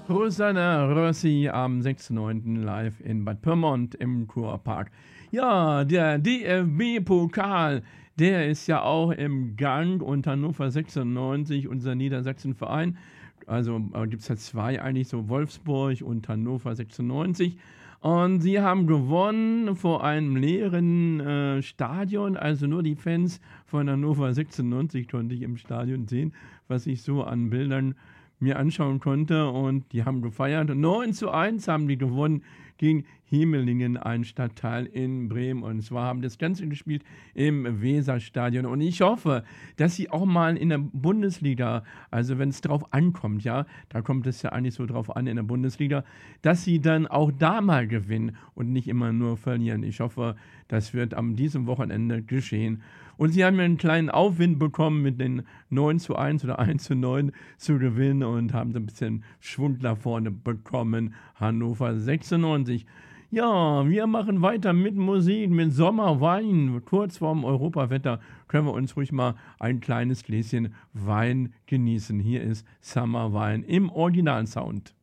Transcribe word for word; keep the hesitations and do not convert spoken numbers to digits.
Rosanna Rossi am sechsten neunten live in Bad Pyrmont im Kurpark. Ja, der D F B-Pokal, der ist ja auch im Gang und Hannover sechsundneunzig, unser Niedersachsenverein. Also äh, gibt es ja zwei eigentlich, so Wolfsburg und Hannover sechsundneunzig. Und sie haben gewonnen vor einem leeren äh, Stadion, also nur die Fans von Hannover sechsundneunzig konnte ich im Stadion sehen, was ich so an Bildern mir anschauen konnte. Und die haben gefeiert. neun zu eins haben die gewonnen gegen Hemelingen, ein Stadtteil in Bremen. Und zwar haben das Ganze gespielt im Weserstadion. Und ich hoffe, dass sie auch mal in der Bundesliga, also wenn es drauf ankommt, ja, da kommt es ja eigentlich so drauf an in der Bundesliga, dass sie dann auch da mal gewinnen und nicht immer nur verlieren. Ich hoffe, das wird am diesem Wochenende geschehen. Und sie haben ja einen kleinen Aufwind bekommen, mit den neun zu eins oder eins zu neun zu gewinnen und haben so ein bisschen Schwung nach vorne bekommen. Hannover sechsundneunzig. Ja, wir machen weiter mit Musik, mit Sommerwein. Kurz vorm Europawetter können wir uns ruhig mal ein kleines Gläschen Wein genießen. Hier ist Summer Wein im Originalsound.